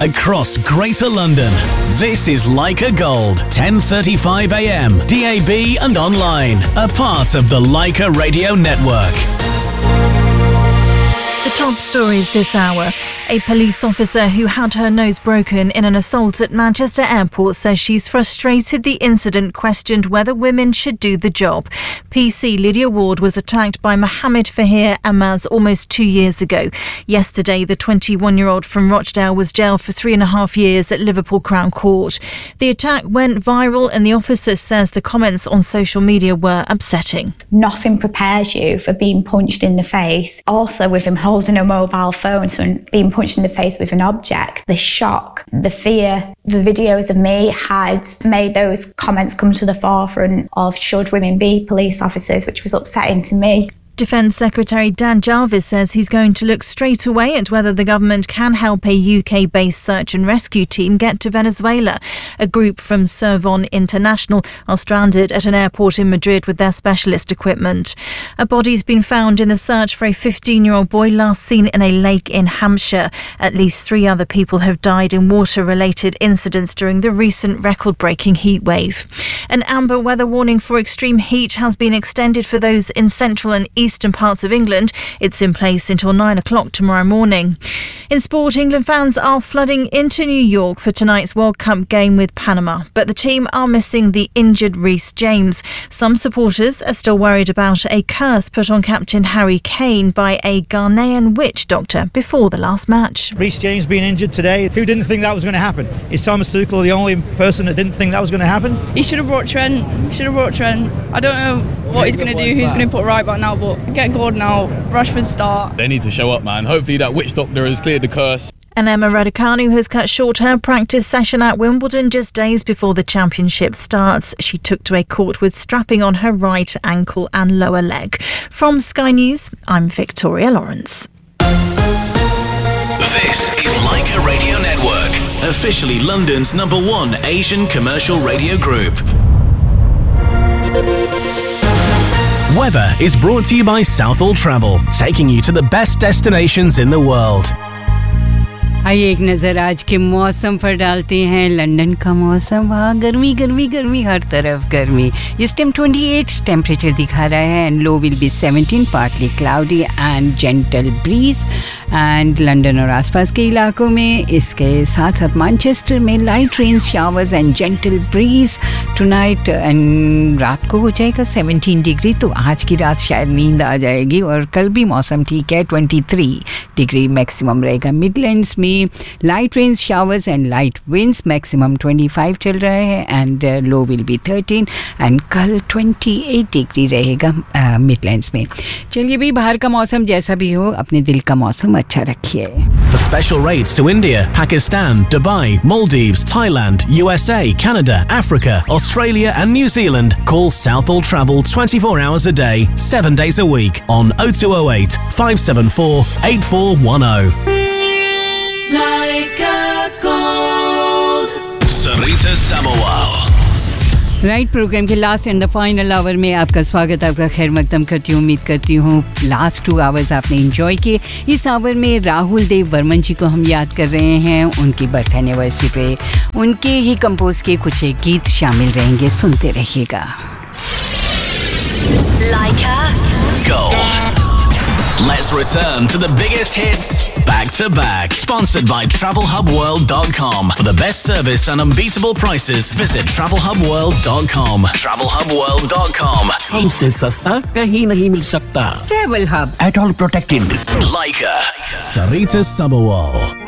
across Greater London. This is Leica Gold, 10:35 a.m, DAB and online. A part of the Leica Radio Network. The top stories this hour. A police officer who had her nose broken in an assault at Manchester Airport says she's frustrated the incident questioned whether women should do the job. PC Lydia Ward was attacked by Mohammed Fahir Amaz almost 2 years ago. Yesterday, the 21-year-old from Rochdale was jailed for 3.5 years at Liverpool Crown Court. The attack went viral and the officer says the comments on social media were upsetting. Nothing prepares you for being punched in the face. Also with him holding a mobile phone, so being punched in the face with an object, the shock, the fear. The videos of me had made those comments come to the forefront of should women be police officers, which was upsetting to me. Defence Secretary Dan Jarvis says he's going to look straight away at whether the government can help a UK-based search and rescue team get to Venezuela. A group from Servon International are stranded at an airport in Madrid with their specialist equipment. A body's been found in the search for a 15-year-old boy last seen in a lake in Hampshire. At least 3 other people have died in water-related incidents during the recent record-breaking heatwave. An amber weather warning for extreme heat has been extended for those in central and eastern parts of England. It's in place until 9 o'clock tomorrow morning. In sport, England fans are flooding into New York for tonight's World Cup game with Panama, but the team are missing the injured Reece James. Some supporters are still worried about a curse put on captain Harry Kane by a Ghanaian witch doctor before the last match. Reece James being injured today, who didn't think that was going to happen? Is Thomas Tuchel the only person that didn't think that was going to happen? He should have brought Trent. I don't know what he's going to do, who's going to put right back now, but get Gordon out, Rashford start. They need to show up, man. Hopefully that witch doctor has cleared the curse. And Emma Raducanu has cut short her practice session at Wimbledon just days before the championship starts. She took to a court with strapping on her right ankle and lower leg. From Sky News, I'm Victoria Lawrence. This is Leica Radio Network, officially London's #1 Asian commercial radio group. Weather is brought to you by Southall Travel, taking you to the best destinations in the world. आइए एक नज़र आज के मौसम पर डालते हैं। London का मौसम, वहाँ गर्मी गर्मी गर्मी, हर तरफ गर्मी। इस टाइम 28 टेम्परेचर दिखा रहा है and low will be 17, partly cloudy and gentle bridge. And London और आसपास के इलाकों में इसके साथ साथ मैनचेस्टर में light rain showers and gentle bridge tonight. And रात को हो जाएगा 17 डिग्री, तो आज की रात शायद नींद आ जाएगी। और कल भी मौसम ठीक है, 23 डिग्री मैक्सिमम रहेगा। मिडलैंड्स में light rain showers and light winds, maximum 25 चल रहा है and low will be 13 and कल 28 डिग्री रहेगा मिडलैंड्स में। चलिए भी, बाहर का मौसम जैसा भी हो, अपने दिल का मौसम अच्छा रखिए। For special rates to India, Pakistan, Dubai, Maldives, Thailand, USA, Canada, Africa, Australia and New Zealand, call Southall Travel 24 hours a day, 7 days a week on 0208 574 8410. Leica Gold. Sarita Sabawal. Right, programme के last and the final our में आपका स्वागत, आपका खैर मकदम करती हूँ। उम्मीद करती हूँ लास्ट 2 आवर्स आपने एंजॉय किए। इस आवर में राहुल देव बर्मन जी को हम याद कर रहे हैं, उनकी बर्थ एनिवर्सरी पे उनके ही कंपोज के कुछ एक गीत शामिल रहेंगे, सुनते रहिएगा। Leica Gold. Let's return to the biggest hits back to back. Sponsored by TravelHubWorld.com. For the best service and unbeatable prices, visit TravelHubWorld.com. TravelHubWorld.com. हमसे सस्ता कहीं नहीं मिल सकता। Travel Hub. At all protected. Leica. Sarita Sabawal.